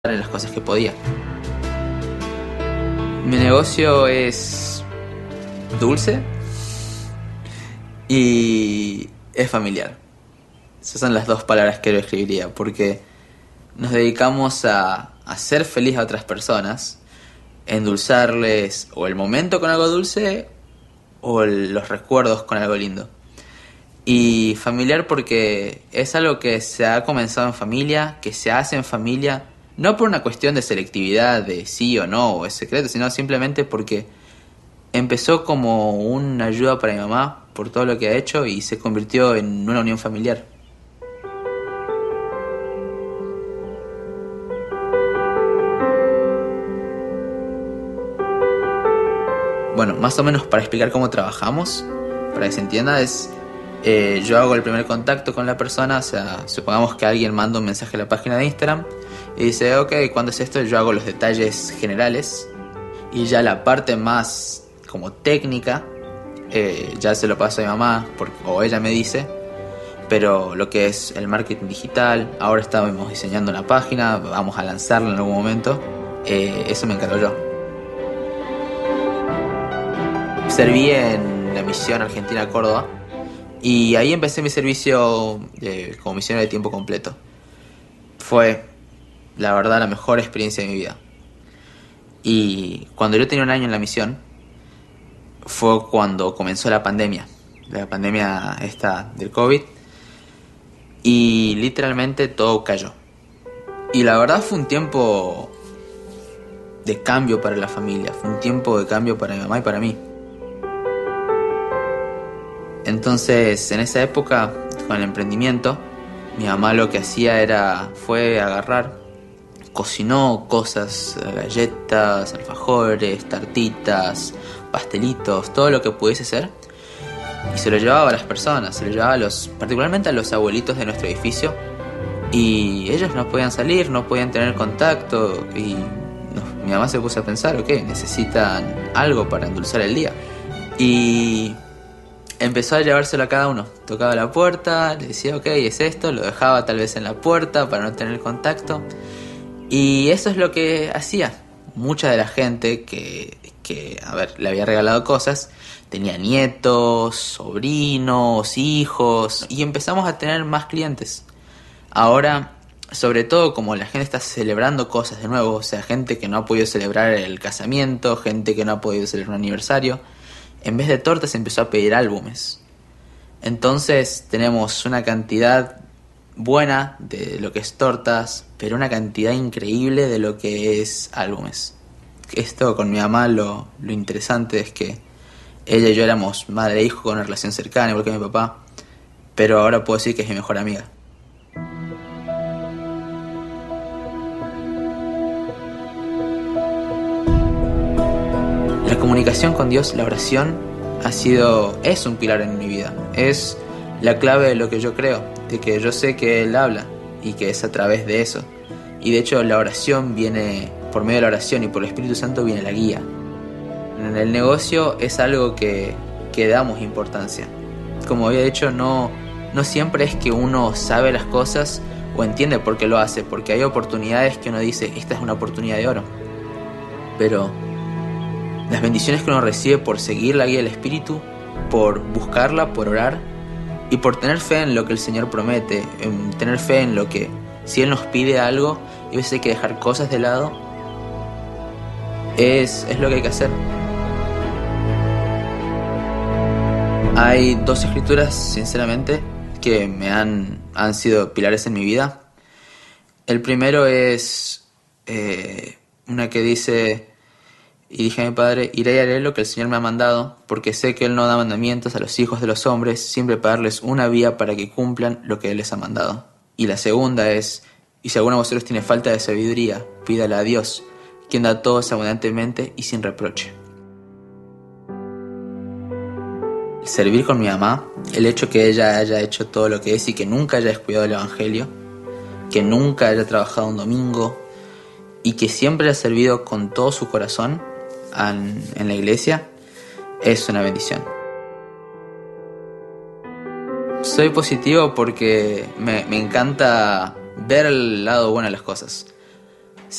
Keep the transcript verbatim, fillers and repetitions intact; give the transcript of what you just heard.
en las cosas que podía. Mi negocio es dulce y es familiar. Esas son las dos palabras que lo escribiría, porque nos dedicamos a hacer feliz a otras personas, endulzarles o el momento con algo dulce o los recuerdos con algo lindo. Y familiar porque es algo que se ha comenzado en familia, que se hace en familia, no por una cuestión de selectividad, de sí o no, o es secreto, sino simplemente porque empezó como una ayuda para mi mamá por todo lo que ha hecho y se convirtió en una unión familiar. Bueno, más o menos para explicar cómo trabajamos, para que se entienda, es... Eh, yo hago el primer contacto con la persona, o sea, supongamos que alguien manda un mensaje a la página de Instagram y dice, ok, ¿cuándo es esto? Yo hago los detalles generales y ya la parte más como técnica eh, ya se lo paso a mi mamá porque, o ella me dice, pero lo que es el marketing digital, ahora estamos diseñando una página, vamos a lanzarla en algún momento, eh, eso me encargo yo. Serví en la misión Argentina Córdoba. Y ahí empecé mi servicio eh, como misionero de tiempo completo. Fue, la verdad, la mejor experiencia de mi vida. Y cuando yo tenía un año en la misión, fue cuando comenzó la pandemia. La pandemia esta del COVID. Y literalmente todo cayó. Y la verdad fue un tiempo de cambio para la familia. Fue un tiempo de cambio para mi mamá y para mí. Entonces, en esa época, con el emprendimiento, mi mamá lo que hacía era, fue agarrar, cocinó cosas, galletas, alfajores, tartitas, pastelitos, todo lo que pudiese ser, y se lo llevaba a las personas, se lo llevaba a los, particularmente a los abuelitos de nuestro edificio, y ellos no podían salir, no podían tener contacto, y no, mi mamá se puso a pensar, ok, necesitan algo para endulzar el día, y... empezó a llevárselo a cada uno. Tocaba la puerta, le decía, ok, es esto, lo dejaba tal vez en la puerta para no tener contacto. Y eso es lo que hacía. Mucha de la gente que, que, a ver, le había regalado cosas, tenía nietos, sobrinos, hijos, y empezamos a tener más clientes. Ahora, sobre todo como la gente está celebrando cosas de nuevo, o sea, gente que no ha podido celebrar el casamiento, gente que no ha podido celebrar un aniversario, en vez de tortas empezó a pedir álbumes. Entonces tenemos una cantidad buena de lo que es tortas, pero una cantidad increíble de lo que es álbumes. Esto con mi mamá lo, lo interesante es que ella y yo éramos madre e hijo con una relación cercana, igual que mi papá, pero ahora puedo decir que es mi mejor amiga. La comunicación con Dios, la oración, ha sido, es un pilar en mi vida. Es la clave de lo que yo creo, de que yo sé que Él habla y que es a través de eso. Y de hecho la oración viene, por medio de la oración y por el Espíritu Santo viene la guía. En el negocio es algo que, que damos importancia. Como había dicho, no, no siempre es que uno sabe las cosas o entiende por qué lo hace, porque hay oportunidades que uno dice, esta es una oportunidad de oro. Pero las bendiciones que uno recibe por seguir la guía del Espíritu, por buscarla, por orar y por tener fe en lo que el Señor promete, en tener fe en lo que, si Él nos pide algo y a veces hay que dejar cosas de lado, es, es lo que hay que hacer. Hay dos escrituras, sinceramente, que me han, han sido pilares en mi vida. El primero es eh, una que dice... Y dije a mi padre, iré y haré lo que el Señor me ha mandado, porque sé que Él no da mandamientos a los hijos de los hombres, sin prepararles una vía para que cumplan lo que Él les ha mandado. Y la segunda es, y si alguno de vosotros tiene falta de sabiduría, pídala a Dios, quien da a todos abundantemente y sin reproche. El servir con mi mamá, el hecho que ella haya hecho todo lo que es y que nunca haya descuidado el Evangelio, que nunca haya trabajado un domingo y que siempre haya servido con todo su corazón, En, en la iglesia, es una bendición. Soy positivo porque me, me encanta ver el lado bueno de las cosas.